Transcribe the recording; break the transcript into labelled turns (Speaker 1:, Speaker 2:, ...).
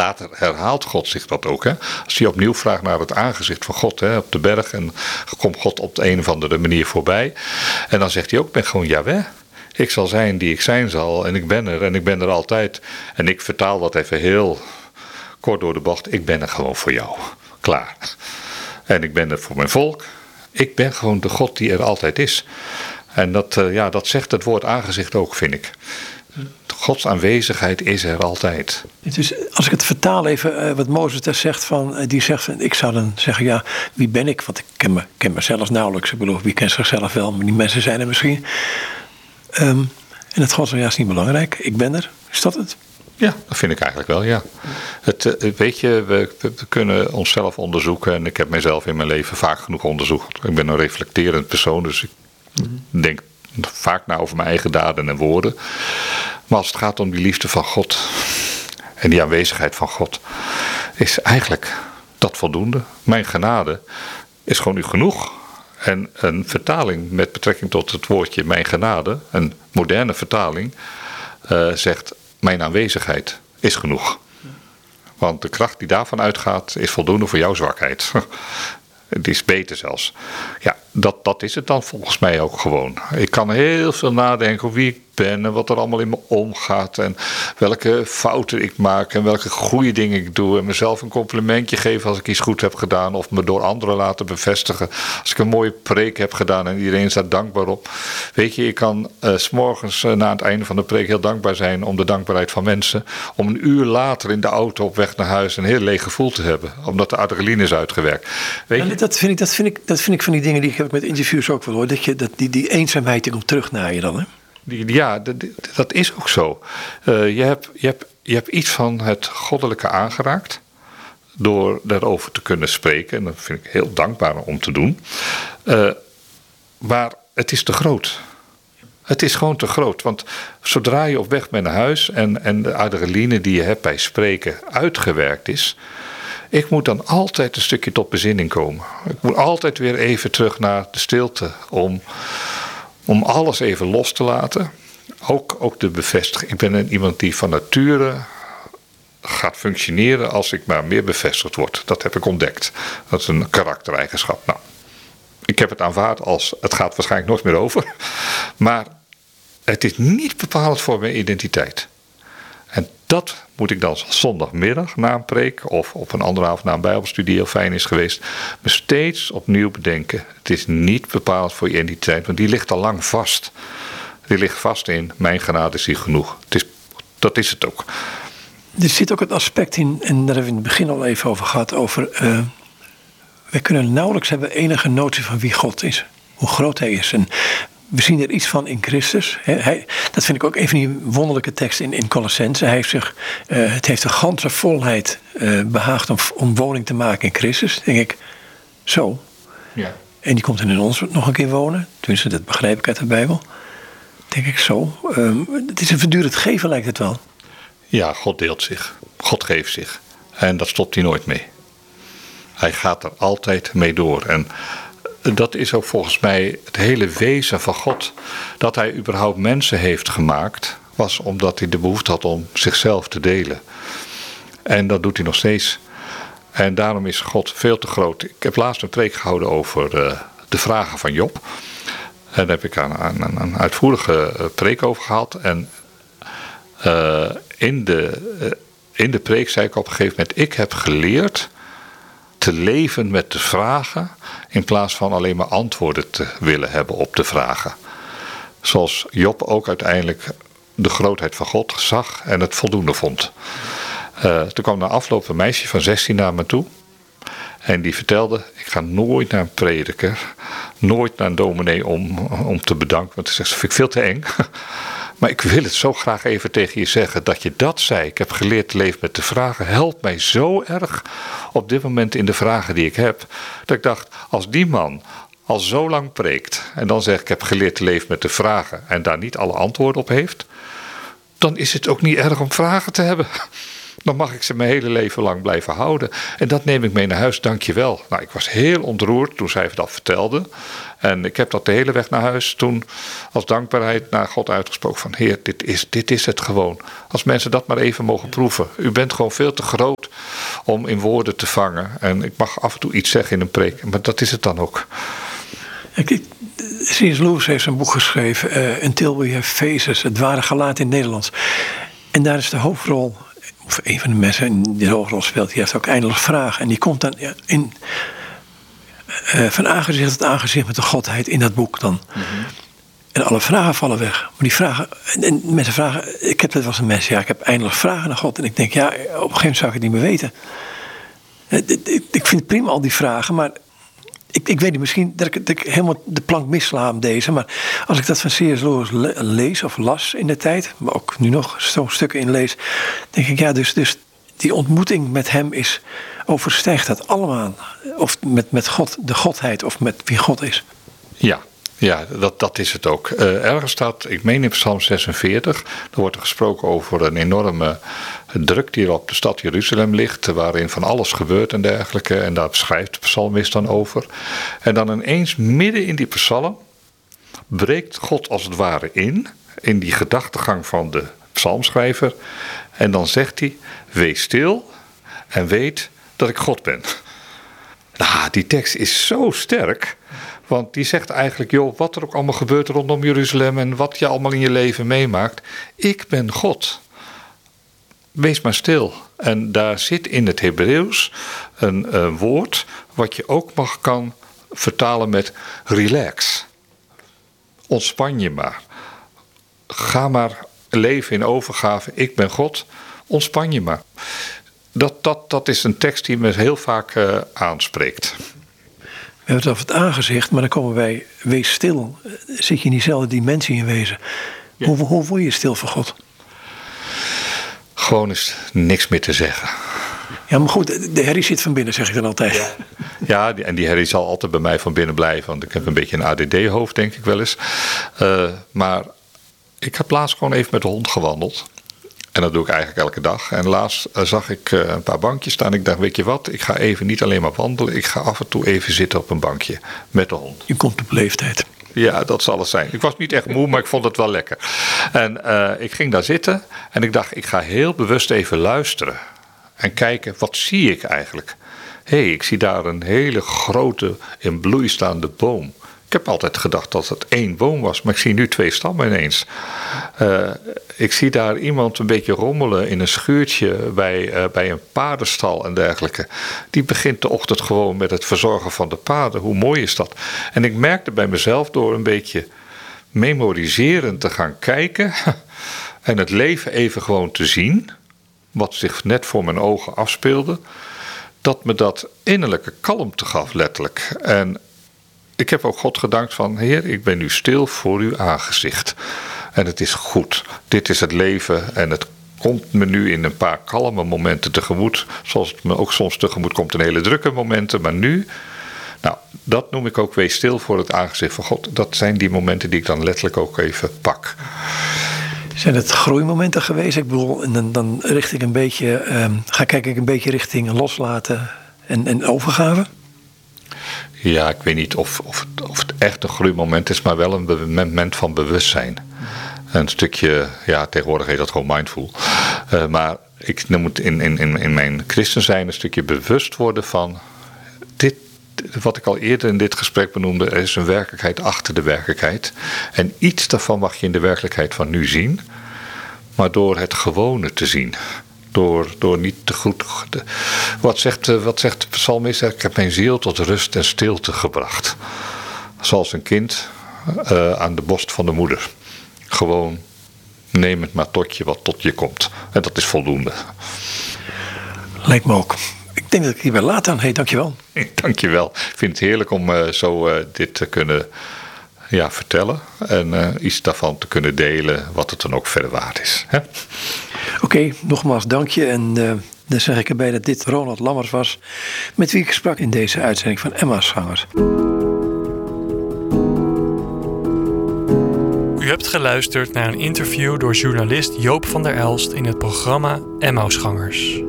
Speaker 1: later herhaalt God zich dat ook. Hè? Als hij opnieuw vraagt naar het aangezicht van God, hè, op de berg, en komt God op de een of andere manier voorbij. En dan zegt hij ook, ik ben gewoon Jahweh. Ik zal zijn die ik zijn zal en ik ben er altijd. En ik vertaal dat even heel kort door de bocht. Ik ben er gewoon voor jou. Klaar. En ik ben er voor mijn volk. Ik ben gewoon de God die er altijd is. En dat zegt het woord aangezicht ook, vind ik. Gods aanwezigheid is er altijd.
Speaker 2: Dus als ik het vertaal even, wat Mozes daar zegt, die zegt van, ik zou dan zeggen, ja, wie ben ik? Want ik ken mezelf nauwelijks. Ik bedoel, wie kent zichzelf wel, maar die mensen zijn er misschien. En het God zegt, ja, is niet belangrijk. Ik ben er. Is dat het?
Speaker 1: Ja, dat vind ik eigenlijk wel, ja. Weet je, we kunnen onszelf onderzoeken. En ik heb mezelf in mijn leven vaak genoeg onderzocht. Ik ben een reflecterend persoon, dus ik denk vaak na over mijn eigen daden en woorden. Maar als het gaat om die liefde van God en die aanwezigheid van God, is eigenlijk dat voldoende. Mijn genade is gewoon u genoeg. En een vertaling met betrekking tot het woordje mijn genade, een moderne vertaling, zegt mijn aanwezigheid is genoeg. Want de kracht die daarvan uitgaat is voldoende voor jouw zwakheid. Het is beter zelfs. Ja, dat is het dan volgens mij ook gewoon. Ik kan heel veel nadenken over wie ik ben en wat er allemaal in me omgaat. En welke fouten ik maak en welke goede dingen ik doe. En mezelf een complimentje geven als ik iets goed heb gedaan. Of me door anderen laten bevestigen. Als ik een mooie preek heb gedaan en iedereen is daar dankbaar op. Weet je, ik kan 's morgens na het einde van de preek heel dankbaar zijn om de dankbaarheid van mensen. Om een uur later in de auto op weg naar huis een heel leeg gevoel te hebben. Omdat de adrenaline is uitgewerkt. Weet je?
Speaker 2: Dat vind ik van die dingen die ik heb met interviews ook wel hoor. Die eenzaamheid die komt terug naar je dan, hè?
Speaker 1: Ja, dat is ook zo. Je hebt iets van het goddelijke aangeraakt door daarover te kunnen spreken. En dat vind ik heel dankbaar om te doen. Maar het is te groot. Het is gewoon te groot. Want zodra je op weg bent naar huis en de adrenaline die je hebt bij spreken uitgewerkt is, ik moet dan altijd een stukje tot bezinning komen. Ik moet altijd weer even terug naar de stilte om alles even los te laten. Ook de bevestiging. Ik ben iemand die van nature gaat functioneren als ik maar meer bevestigd word. Dat heb ik ontdekt. Dat is een karaktereigenschap. Nou, ik heb het aanvaard als het gaat waarschijnlijk nooit meer over. Maar het is niet bepalend voor mijn identiteit. En dat moet ik dan zondagmiddag na een preek of op een andere avond na een bijbelstudie heel fijn is geweest, me steeds opnieuw bedenken. Het is niet bepalend voor je identiteit, want die ligt al lang vast. Die ligt vast in mijn genade is hier genoeg. Dat is het ook.
Speaker 2: Er zit ook het aspect in, en daar hebben we in het begin al even over gehad, over wij kunnen nauwelijks hebben enige notie van wie God is. Hoe groot hij is. En we zien er iets van in Christus. Dat vind ik ook een van die wonderlijke teksten in Colossense. Hij heeft het heeft de ganse volheid behaagd om woning te maken in Christus. Denk ik, zo.
Speaker 1: Ja.
Speaker 2: En die komt in ons nog een keer wonen. Tenminste, dat begrijp ik uit de Bijbel. Denk ik zo. Het is een voortdurend geven, lijkt het wel.
Speaker 1: Ja, God deelt zich. God geeft zich. En dat stopt hij nooit mee. Hij gaat er altijd mee door. En dat is ook volgens mij het hele wezen van God. Dat hij überhaupt mensen heeft gemaakt, was omdat hij de behoefte had om zichzelf te delen. En dat doet hij nog steeds. En daarom is God veel te groot. Ik heb laatst een preek gehouden over de vragen van Job. En daar heb ik een uitvoerige preek over gehad. En in de preek zei ik op een gegeven moment, ik heb geleerd te leven met de vragen in plaats van alleen maar antwoorden te willen hebben op de vragen. Zoals Job ook uiteindelijk de grootheid van God zag en het voldoende vond. Toen kwam na afloop een meisje van 16 naar me toe. En die vertelde, ik ga nooit naar een prediker, nooit naar een dominee om te bedanken. Want ze zegt, dat vind ik veel te eng. Maar ik wil het zo graag even tegen je zeggen dat je dat zei. Ik heb geleerd te leven met de vragen. Helpt mij zo erg op dit moment in de vragen die ik heb. Dat ik dacht, als die man al zo lang preekt en dan zegt ik heb geleerd te leven met de vragen en daar niet alle antwoorden op heeft, dan is het ook niet erg om vragen te hebben. dan mag ik ze mijn hele leven lang blijven houden. En dat neem ik mee naar huis, dank je wel. Nou, ik was heel ontroerd toen zij dat vertelde. En ik heb dat de hele weg naar huis toen als dankbaarheid naar God uitgesproken van Heer, dit is het gewoon. Als mensen dat maar even mogen proeven. U bent gewoon veel te groot om in woorden te vangen. En ik mag af en toe iets zeggen in een preek, maar dat is het dan ook.
Speaker 2: C.S. Lewis heeft een boek geschreven, Until We Have Faces, het ware gelaat in het Nederlands. En daar is de hoofdrol, of een van de mensen die de hoofdrol speelt, die heeft ook eindeloos vragen. En die komt dan van aangezicht tot aangezicht met de Godheid in dat boek dan. Mm-hmm. En alle vragen vallen weg. Maar die vragen, en mensen vragen, ik heb dat als een mens, ik heb eindeloos vragen naar God. En ik denk, op een gegeven moment zou ik het niet meer weten. Ik vind het prima al die vragen, maar ik weet niet, misschien dat ik helemaal de plank missla om deze. Maar als ik dat van C.S. Lewis lees of las in de tijd, maar ook nu nog zo'n stukken in lees, denk ik, dus die ontmoeting met hem overstijgt dat allemaal. Of met God, de Godheid, of met wie God is.
Speaker 1: Ja, dat is het ook. Ergens staat, ik meen in Psalm 46, er wordt er gesproken over een enorme druk die er op de stad Jeruzalem ligt, waarin van alles gebeurt en dergelijke. En daar schrijft de psalmist dan over. En dan ineens midden in die psalm breekt God als het ware in die gedachtegang van de psalmschrijver. En dan zegt hij, wees stil en weet dat ik God ben. Nou, die tekst is zo sterk. Want die zegt eigenlijk, joh, wat er ook allemaal gebeurt rondom Jeruzalem en wat je allemaal in je leven meemaakt. Ik ben God. Wees maar stil. En daar zit in het Hebreeuws een woord wat je ook kan vertalen met relax. Ontspan je maar. Ga maar leven in overgave. Ik ben God. Ontspan je maar. Dat is een tekst die me heel vaak aanspreekt.
Speaker 2: We hebben het over het aangezicht, maar dan komen wij, wees stil. Zit je in diezelfde dimensie in wezen? Ja. Hoe word je stil voor God?
Speaker 1: Gewoon eens niks meer te zeggen.
Speaker 2: Ja, maar goed, de herrie zit van binnen, zeg ik dan altijd.
Speaker 1: Ja, en die herrie zal altijd bij mij van binnen blijven. Want ik heb een beetje een ADD-hoofd, denk ik wel eens. Maar ik heb laatst gewoon even met de hond gewandeld. En dat doe ik eigenlijk elke dag. En laatst zag ik een paar bankjes staan. Ik dacht, weet je wat, ik ga even niet alleen maar wandelen. Ik ga af en toe even zitten op een bankje met de hond.
Speaker 2: Je komt op leeftijd.
Speaker 1: Ja, dat zal het zijn. Ik was niet echt moe, maar ik vond het wel lekker. En ik ging daar zitten en ik dacht, ik ga heel bewust even luisteren. En kijken, wat zie ik eigenlijk? Ik zie daar een hele grote in bloei staande boom. Ik heb altijd gedacht dat het 1 boom was, maar ik zie nu 2 stammen ineens. Ik zie daar iemand een beetje rommelen in een schuurtje bij een paardenstal en dergelijke. Die begint de ochtend gewoon met het verzorgen van de paarden. Hoe mooi is dat? En ik merkte bij mezelf door een beetje memoriserend te gaan kijken en het leven even gewoon te zien, wat zich net voor mijn ogen afspeelde, dat me dat innerlijke kalmte gaf, letterlijk. En ik heb ook God gedankt van, Heer, ik ben nu stil voor uw aangezicht. En het is goed. Dit is het leven en het komt me nu in een paar kalme momenten tegemoet. Zoals het me ook soms tegemoet komt in hele drukke momenten. Maar nu, dat noem ik ook wees stil voor het aangezicht van God. Dat zijn die momenten die ik dan letterlijk ook even pak.
Speaker 2: Zijn het groeimomenten geweest? Ik bedoel, dan richt ik een beetje, kijk ik een beetje richting loslaten en overgave?
Speaker 1: Ja, ik weet niet of het echt een groeimoment is, maar wel een moment van bewustzijn. Een stukje, tegenwoordig heet dat gewoon mindful. Maar ik noem het in mijn christen zijn een stukje bewust worden van dit, wat ik al eerder in dit gesprek benoemde, er is een werkelijkheid achter de werkelijkheid. En iets daarvan mag je in de werkelijkheid van nu zien, maar door het gewone te zien. Door niet te goed. Wat zegt de psalmist? Ik heb mijn ziel tot rust en stilte gebracht. Zoals een kind aan de borst van de moeder. Gewoon neem het maar tot je wat tot je komt. En dat is voldoende.
Speaker 2: Lijkt me ook. Ik denk dat ik hierbij laat aan. Dankjewel.
Speaker 1: Dankjewel. Ik vind het heerlijk om zo dit te kunnen vertellen. En iets daarvan te kunnen delen wat het dan ook verder waard is.
Speaker 2: Oké, nogmaals dank je. En dan zeg ik erbij dat dit Ronald Lammers was, met wie ik sprak in deze uitzending van Emmausgangers.
Speaker 3: U hebt geluisterd naar een interview door journalist Joop van der Elst in het programma Emmausgangers.